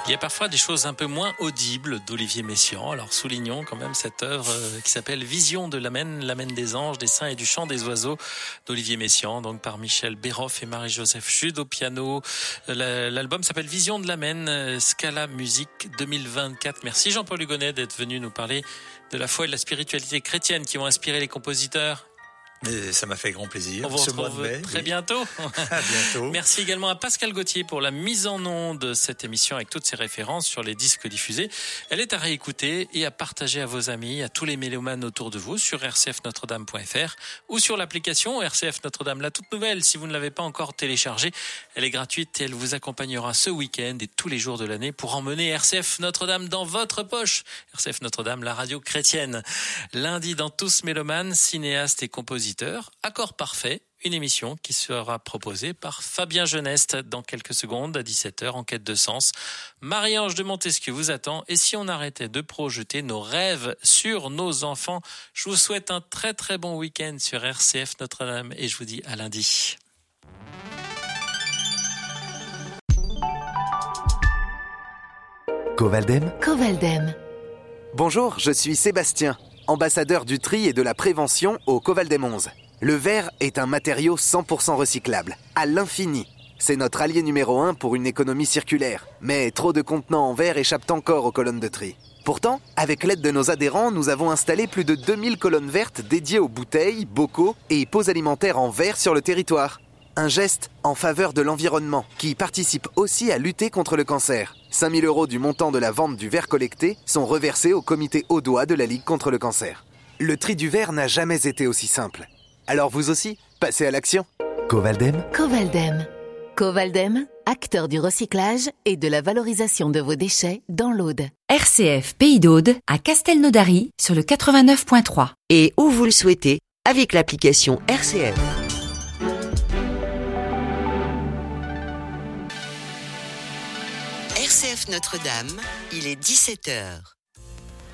Il y a parfois des choses un peu moins audibles d'Olivier Messiaen. Alors soulignons quand même cette œuvre qui s'appelle Vision de l'Amen des anges, des saints et du chant des oiseaux d'Olivier Messiaen, donc par Michel Béroff et Marie-Joseph Jude au piano. L'album s'appelle Vision de l'Amen, Scala Musique 2024. Merci Jean-Paul Hugonnet d'être venu nous parler de la foi et de la spiritualité chrétienne qui ont inspiré les compositeurs. Et ça m'a fait grand plaisir. On vous retrouve très bientôt. À bientôt. Merci également à Pascal Gauthier pour la mise en onde de cette émission avec toutes ses références sur les disques diffusés. Elle est à réécouter et à partager à vos amis, à tous les mélomanes autour de vous sur rcfnotredame.fr ou sur l'application RCF Notre-Dame, la toute nouvelle. Si vous ne l'avez pas encore téléchargée, elle est gratuite et elle vous accompagnera ce week-end et tous les jours de l'année pour emmener RCF Notre-Dame dans votre poche. RCF Notre-Dame, la radio chrétienne. Lundi dans Tous Mélomanes, cinéastes et compositeurs. Accord parfait, une émission qui sera proposée par Fabien Geneste dans quelques secondes à 17h en quête de sens. Marie-Ange de Montesquieu vous attend et si on arrêtait de projeter nos rêves sur nos enfants, je vous souhaite un très très bon week-end sur RCF Notre-Dame et je vous dis à lundi. Covaldem. Bonjour, je suis Sébastien, ambassadeur du tri et de la prévention au Covaldem 11. Le verre est un matériau 100% recyclable, à l'infini. C'est notre allié numéro 1 pour une économie circulaire. Mais trop de contenants en verre échappent encore aux colonnes de tri. Pourtant, avec l'aide de nos adhérents, nous avons installé plus de 2000 colonnes vertes dédiées aux bouteilles, bocaux et pots alimentaires en verre sur le territoire. Un geste en faveur de l'environnement qui participe aussi à lutter contre le cancer. 5 000 € du montant de la vente du verre collecté sont reversés au comité audois de la Ligue contre le cancer. Le tri du verre n'a jamais été aussi simple. Alors vous aussi, passez à l'action. Covaldem, acteur du recyclage et de la valorisation de vos déchets dans l'Aude. RCF Pays d'Aude à Castelnaudary sur le 89.3. Et où vous le souhaitez avec l'application RCF. RCF Notre-Dame, il est 17h.